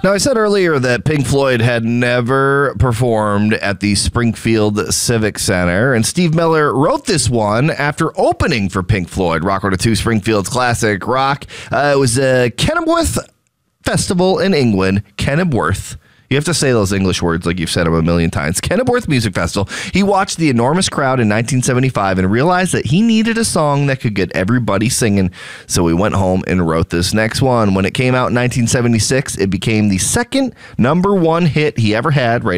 Now, I said earlier that Pink Floyd had never performed at the Springfield Civic Center, and Steve Miller wrote this one after opening for Pink Floyd, Rock 102 Springfield's classic rock. It was a Kenilworth Festival in England, Kenilworth. You have to say those English words like you've said them a million times. Kenilworth Music Festival. He watched the enormous crowd in 1975 and realized that he needed a song that could get everybody singing. So he went home and wrote this next one. When it came out in 1976, it became the second #1 hit he ever had, right